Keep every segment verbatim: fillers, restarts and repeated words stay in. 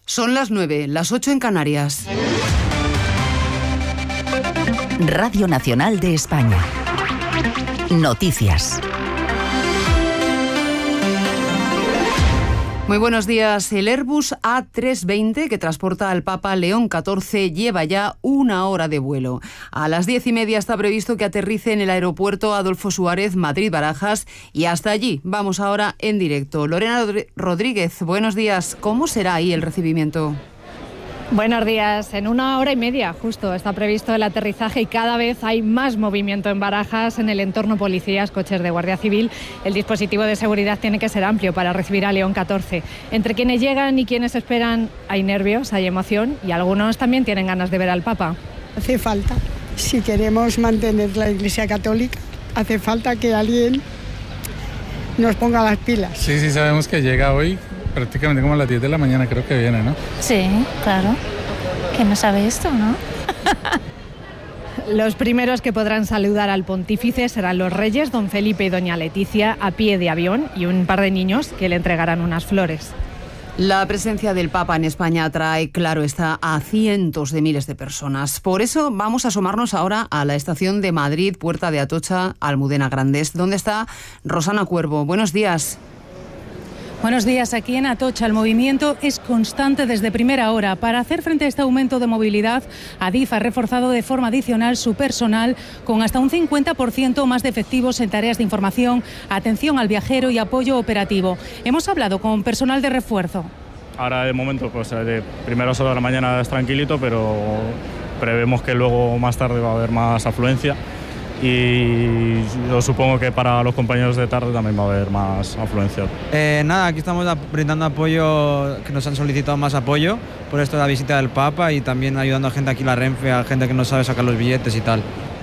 Son las nueve, las ocho en Canarias. Radio Nacional de España. Noticias. Muy buenos días. El Airbus A trescientos veinte, que transporta al Papa León catorce, lleva ya una hora de vuelo. A las diez y media está previsto que aterrice en el aeropuerto Adolfo Suárez, Madrid-Barajas, y hasta allí vamos ahora en directo. Lorena Rodríguez, buenos días. ¿Cómo será ahí el recibimiento? Buenos días. En una hora y media justo está previsto el aterrizaje y cada vez hay más movimiento en Barajas, en el entorno policías, coches de Guardia Civil. El dispositivo de seguridad tiene que ser amplio para recibir a León catorce. Entre quienes llegan y quienes esperan hay nervios, hay emoción y algunos también tienen ganas de ver al Papa. Hace falta, si queremos mantener la Iglesia Católica, hace falta que alguien nos ponga las pilas. Sí, sí, sabemos que llega hoy. Prácticamente como a las diez de la mañana creo que viene, ¿no? Sí, claro. ¿Quién no sabe esto, no? Los primeros que podrán saludar al pontífice serán los reyes, don Felipe y doña Leticia, a pie de avión, y un par de niños que le entregarán unas flores. La presencia del Papa en España atrae, claro está, a cientos de miles de personas. Por eso vamos a asomarnos ahora a la estación de Madrid, Puerta de Atocha, Almudena Grandes, donde está Rosana Cuervo. Buenos días. Buenos días. Aquí en Atocha el movimiento es constante desde primera hora. Para hacer frente a este aumento de movilidad, Adif ha reforzado de forma adicional su personal con hasta un cincuenta por ciento más de efectivos en tareas de información, atención al viajero y apoyo operativo. Hemos hablado con personal de refuerzo. Ahora de momento, pues de primeras horas de la mañana es tranquilito, pero prevemos que luego más tarde va a haber más afluencia. Y yo supongo que para los compañeros de tarde también va a haber más afluencia. Eh, nada, aquí estamos brindando apoyo, que nos han solicitado más apoyo por esto de la visita del Papa y también ayudando a gente aquí en la Renfe, a gente que no sabe sacar los billetes y tal.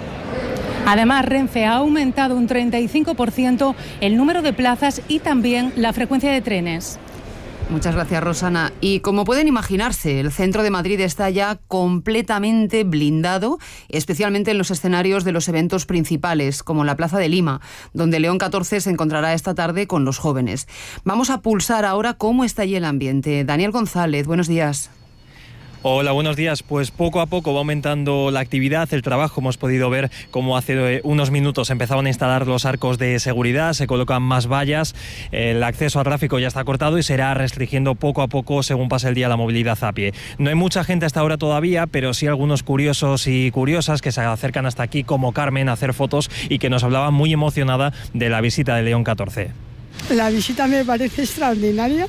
Además, Renfe ha aumentado un treinta y cinco por ciento el número de plazas y también la frecuencia de trenes. Muchas gracias, Rosana. Y como pueden imaginarse, el centro de Madrid está ya completamente blindado, especialmente en los escenarios de los eventos principales, como la Plaza de Lima, donde León catorce se encontrará esta tarde con los jóvenes. Vamos a pulsar ahora cómo está allí el ambiente. Daniel González, buenos días. Hola, buenos días. Pues poco a poco va aumentando la actividad, el trabajo. Hemos podido ver cómo hace unos minutos empezaban a instalar los arcos de seguridad, se colocan más vallas, el acceso al tráfico ya está cortado y se irá restringiendo poco a poco según pase el día la movilidad a pie. No hay mucha gente hasta ahora todavía, pero sí algunos curiosos y curiosas que se acercan hasta aquí, como Carmen, a hacer fotos y que nos hablaba muy emocionada de la visita de León catorce. La visita me parece extraordinaria.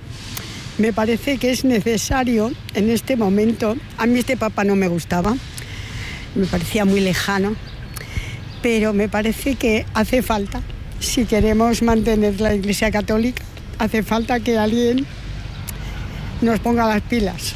Me parece que es necesario en este momento. A mí este Papa no me gustaba, me parecía muy lejano, pero me parece que hace falta, si queremos mantener la Iglesia Católica, hace falta que alguien nos ponga las pilas.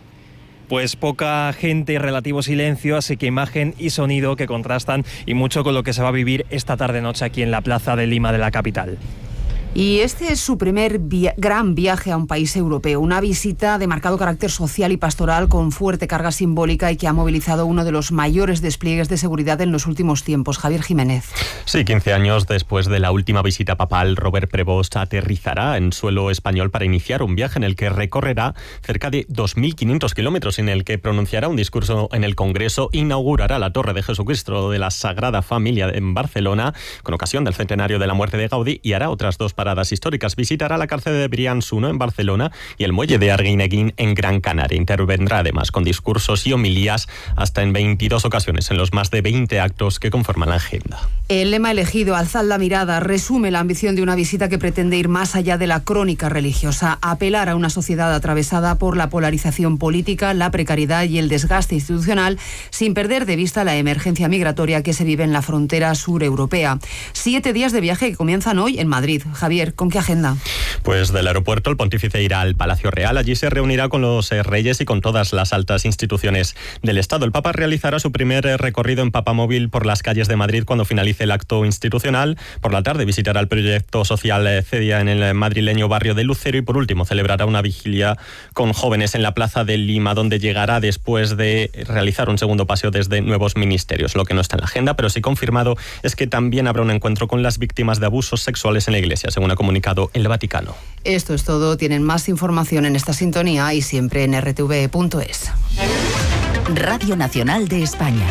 Pues poca gente y relativo silencio, así que imagen y sonido que contrastan y mucho con lo que se va a vivir esta tarde-noche aquí en la Plaza de Lima de la capital. Y este es su primer via- gran viaje a un país europeo, una visita de marcado carácter social y pastoral con fuerte carga simbólica y que ha movilizado uno de los mayores despliegues de seguridad en los últimos tiempos. Javier Jiménez. Sí, quince años después de la última visita papal, Robert Prevost aterrizará en suelo español para iniciar un viaje en el que recorrerá cerca de dos mil quinientos kilómetros, en el que pronunciará un discurso en el Congreso, inaugurará la Torre de Jesucristo de la Sagrada Familia en Barcelona, con ocasión del centenario de la muerte de Gaudí, y hará otras dos paradas históricas. Visitará la cárcel de Brians uno en Barcelona y el muelle de Arguineguín en Gran Canaria. Intervendrá además con discursos y homilías hasta en veintidós ocasiones en los más de veinte actos que conforman la agenda. El lema elegido, Alzad la mirada, resume la ambición de una visita que pretende ir más allá de la crónica religiosa, apelar a una sociedad atravesada por la polarización política, la precariedad y el desgaste institucional, sin perder de vista la emergencia migratoria que se vive en la frontera sureuropea. Siete días de viaje que comienzan hoy en Madrid. Javier, ¿con qué agenda? Pues del aeropuerto el pontífice irá al Palacio Real. Allí se reunirá con los eh, reyes y con todas las altas instituciones del Estado. El Papa realizará su primer eh, recorrido en papamóvil por las calles de Madrid cuando finalice el acto institucional. Por la tarde visitará el proyecto social eh, CEDIA en el madrileño barrio de Lucero y por último celebrará una vigilia con jóvenes en la Plaza de Lima, donde llegará después de realizar un segundo paseo desde nuevos ministerios. Lo que no está en la agenda, pero sí confirmado, es que también habrá un encuentro con las víctimas de abusos sexuales en la Iglesia. Según según ha comunicado el Vaticano. Esto es todo. Tienen más información en esta sintonía y siempre en r t v punto es. Radio Nacional de España.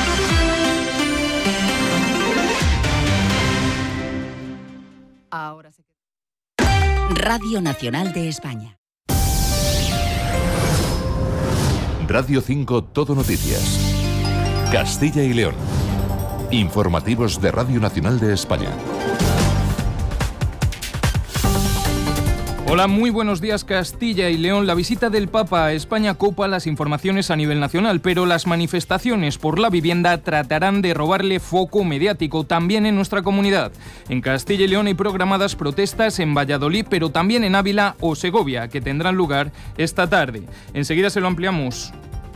Ahora sí. Radio Nacional de España. Radio cinco Todo Noticias. Castilla y León. Informativos de Radio Nacional de España. Hola, muy buenos días Castilla y León. La visita del Papa a España copa las informaciones a nivel nacional, pero las manifestaciones por la vivienda tratarán de robarle foco mediático también en nuestra comunidad. En Castilla y León hay programadas protestas en Valladolid, pero también en Ávila o Segovia, que tendrán lugar esta tarde. Enseguida se lo ampliamos.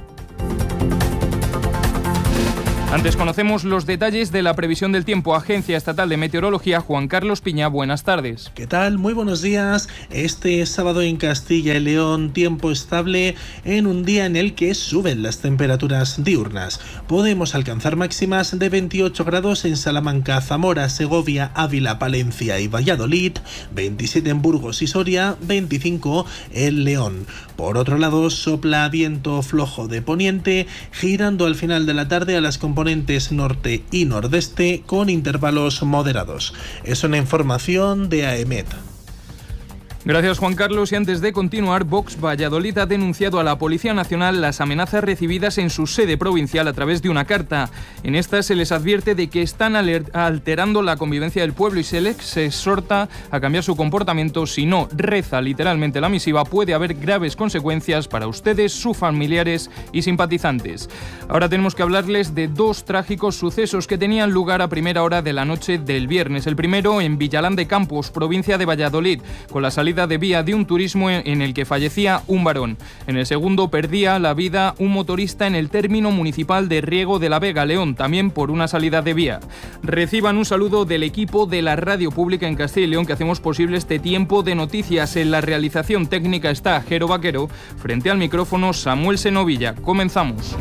Antes conocemos los detalles de la previsión del tiempo. Agencia Estatal de Meteorología, Juan Carlos Piña, buenas tardes. ¿Qué tal? Muy buenos días. Este sábado en Castilla y León, tiempo estable en un día en el que suben las temperaturas diurnas. Podemos alcanzar máximas de veintiocho grados en Salamanca, Zamora, Segovia, Ávila, Palencia y Valladolid, veintisiete en Burgos y Soria, veinticinco en León. Por otro lado, sopla viento flojo de poniente, girando al final de la tarde a las componentes norte y nordeste con intervalos moderados. Es una información de AEMET. Gracias, Juan Carlos. Y antes de continuar, Vox Valladolid ha denunciado a la Policía Nacional las amenazas recibidas en su sede provincial a través de una carta. En esta se les advierte de que están alterando la convivencia del pueblo y se les exhorta a cambiar su comportamiento. Si no, reza literalmente la misiva, puede haber graves consecuencias para ustedes, sus familiares y simpatizantes. Ahora tenemos que hablarles de dos trágicos sucesos que tenían lugar a primera hora de la noche del viernes. El primero en Villalán de Campos, provincia de Valladolid, con la salida de vía de un turismo en el que fallecía un varón. En el segundo perdía la vida un motorista en el término municipal de Riego de la Vega, León, también por una salida de vía. Reciban un saludo del equipo de la Radio Pública en Castilla y León que hacemos posible este tiempo de noticias. En la realización técnica está Jero Vaquero, frente al micrófono Samuel Senovilla. Comenzamos.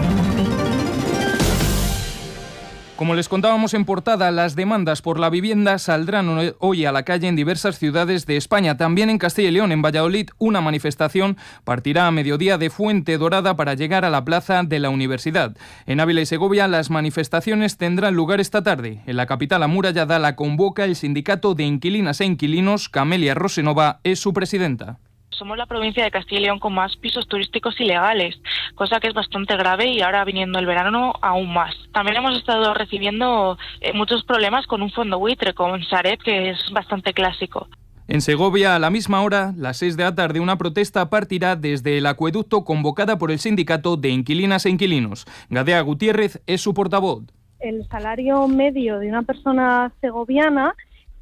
Como les contábamos en portada, las demandas por la vivienda saldrán hoy a la calle en diversas ciudades de España. También en Castilla y León, en Valladolid, una manifestación partirá a mediodía de Fuente Dorada para llegar a la plaza de la Universidad. En Ávila y Segovia, las manifestaciones tendrán lugar esta tarde. En la capital amurallada la convoca el Sindicato de Inquilinas e Inquilinos. Camelia Rosenova es su presidenta. Somos la provincia de Castilla y León con más pisos turísticos ilegales, cosa que es bastante grave y ahora viniendo el verano aún más. También hemos estado recibiendo eh, muchos problemas con un fondo buitre, con Sareb, que es bastante clásico. En Segovia, a la misma hora, las seis de la tarde, una protesta partirá desde el acueducto convocada por el Sindicato de Inquilinas e Inquilinos. Gadea Gutiérrez es su portavoz. El salario medio de una persona segoviana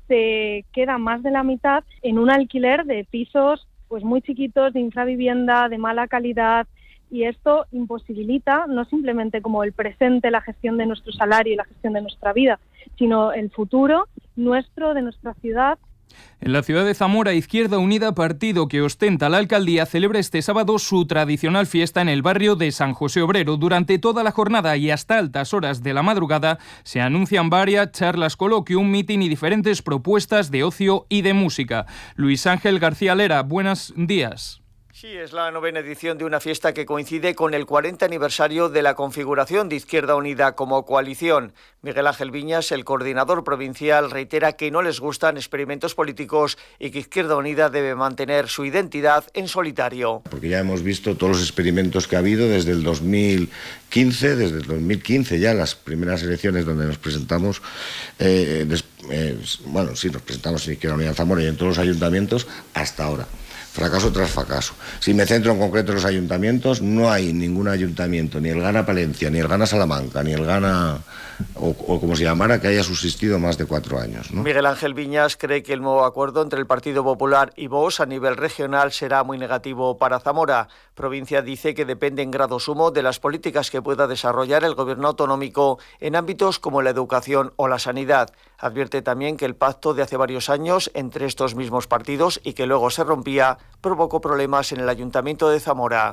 se queda más de la mitad en un alquiler de pisos pues muy chiquitos, de infravivienda, de mala calidad, y esto imposibilita no simplemente como el presente, la gestión de nuestro salario y la gestión de nuestra vida, sino el futuro nuestro, de nuestra ciudad. En la ciudad de Zamora, Izquierda Unida, partido que ostenta la alcaldía, celebra este sábado su tradicional fiesta en el barrio de San José Obrero. Durante toda la jornada y hasta altas horas de la madrugada se anuncian varias charlas, coloquio, un mitin y diferentes propuestas de ocio y de música. Luis Ángel García Lera, buenos días. Sí, es la novena edición de una fiesta que coincide con el cuarenta aniversario de la configuración de Izquierda Unida como coalición. Miguel Ángel Viñas, el coordinador provincial, reitera que no les gustan experimentos políticos y que Izquierda Unida debe mantener su identidad en solitario. Porque ya hemos visto todos los experimentos que ha habido desde el dos mil quince, desde el dos mil quince ya las primeras elecciones donde nos presentamos, eh, des, eh, bueno, sí, nos presentamos en Izquierda Unida en Zamora y en todos los ayuntamientos hasta ahora. Fracaso tras fracaso. Si me centro en concreto en los ayuntamientos, no hay ningún ayuntamiento, ni el Gana Palencia, ni el Gana Salamanca, ni el Gana, o, o como se llamara, que haya subsistido más de cuatro años, ¿no? Miguel Ángel Viñas cree que el nuevo acuerdo entre el Partido Popular y Vox a nivel regional será muy negativo para Zamora. Provincia dice que depende en grado sumo de las políticas que pueda desarrollar el gobierno autonómico en ámbitos como la educación o la sanidad. Advierte también que el pacto de hace varios años entre estos mismos partidos y que luego se rompía provocó problemas en el Ayuntamiento de Zamora.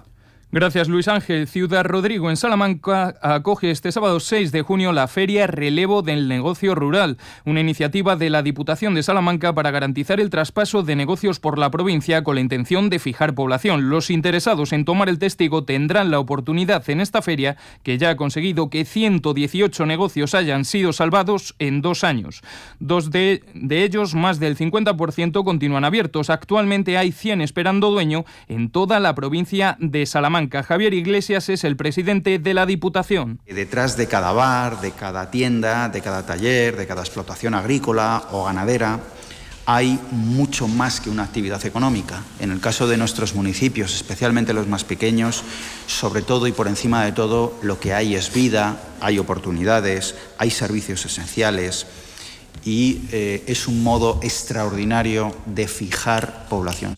Gracias, Luis Ángel. Ciudad Rodrigo, en Salamanca, acoge este sábado seis de junio la Feria Relevo del Negocio Rural, una iniciativa de la Diputación de Salamanca para garantizar el traspaso de negocios por la provincia con la intención de fijar población. Los interesados en tomar el testigo tendrán la oportunidad en esta feria, que ya ha conseguido que ciento dieciocho negocios hayan sido salvados en dos años. Dos de, de ellos, más del cincuenta por ciento, continúan abiertos. Actualmente hay cien esperando dueño en toda la provincia de Salamanca. Javier Iglesias es el presidente de la Diputación. Detrás de cada bar, de cada tienda, de cada taller, de cada explotación agrícola o ganadera, hay mucho más que una actividad económica. En el caso de nuestros municipios, especialmente los más pequeños, sobre todo y por encima de todo, lo que hay es vida, hay oportunidades, hay servicios esenciales y eh, es un modo extraordinario de fijar población.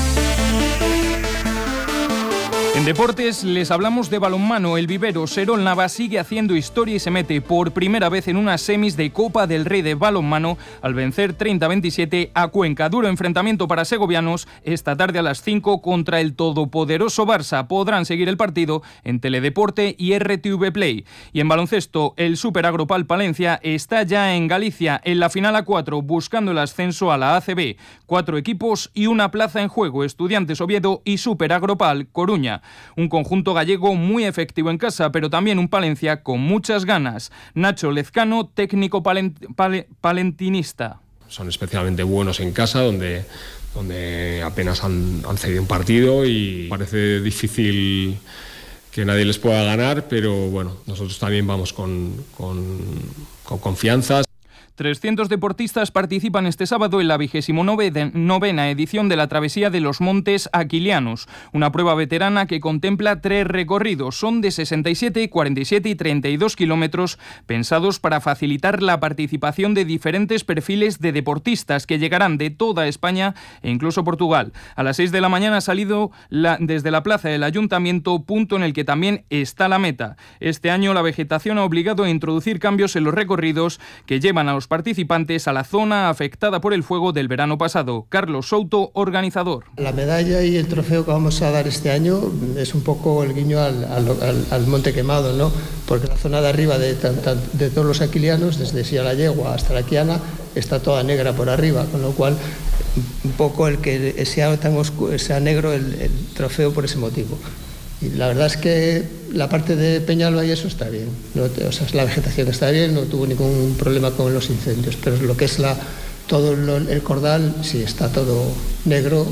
En deportes les hablamos de balonmano. El vivero Serol Nava sigue haciendo historia y se mete por primera vez en unas semis de Copa del Rey de balonmano al vencer treinta a veintisiete a Cuenca. Duro enfrentamiento para segovianos esta tarde a las cinco contra el todopoderoso Barça. Podrán seguir el partido en Teledeporte y R T V Play. Y en baloncesto, el Super Agropal Palencia está ya en Galicia en la final a cuatro buscando el ascenso a la A C B. Cuatro equipos y una plaza en juego: Estudiantes Oviedo y Super Agropal Coruña. Un conjunto gallego muy efectivo en casa, pero también un Palencia con muchas ganas. Nacho Lezcano, técnico palent pal palentinista. Son especialmente buenos en casa, donde, donde apenas han, han cedido un partido y parece difícil que nadie les pueda ganar, pero bueno, nosotros también vamos con, con, con confianza. trescientos deportistas participan este sábado en la vigésimo novena edición de la Travesía de los Montes Aquilianos, una prueba veterana que contempla tres recorridos. Son de sesenta y siete, cuarenta y siete y treinta y dos kilómetros, pensados para facilitar la participación de diferentes perfiles de deportistas que llegarán de toda España e incluso Portugal. A las seis de la mañana ha salido la, desde la plaza del Ayuntamiento, punto en el que también está la meta. Este año la vegetación ha obligado a introducir cambios en los recorridos que llevan a los participantes a la zona afectada por el fuego del verano pasado. Carlos Souto, organizador. La medalla y el trofeo que vamos a dar este año es un poco el guiño al, al, al monte quemado, ¿no? Porque la zona de arriba de, de todos los aquilianos, desde Silla la Yegua hasta la Quiana, está toda negra por arriba, con lo cual un poco el que sea tan oscuro, sea negro el, el trofeo por ese motivo. Y la verdad es que la parte de Peñalba y eso está bien, no, o sea, la vegetación está bien, no tuvo ningún problema con los incendios, pero lo que es la, todo lo, el cordal sí está todo negro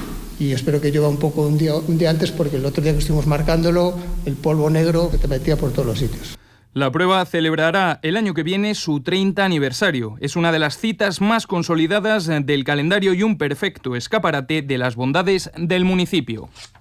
y espero que llueva un poco un día, un día antes, porque el otro día que estuvimos marcándolo, el polvo negro que te metía por todos los sitios. La prueba celebrará el año que viene su treinta aniversario. Es una de las citas más consolidadas del calendario y un perfecto escaparate de las bondades del municipio.